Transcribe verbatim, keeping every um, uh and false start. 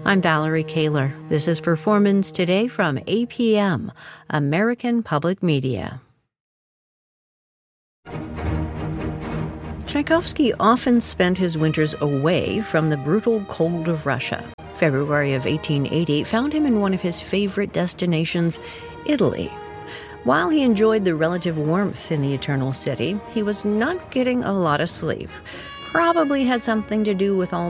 I'm Valerie Kaler. This is Performance Today from A P M, American Public Media. Tchaikovsky often spent his winters away from the brutal cold of Russia. February of eighteen eighty found him in one of his favorite destinations, Italy. While he enjoyed the relative warmth in the Eternal City, he was not getting a lot of sleep. Probably had something to do with all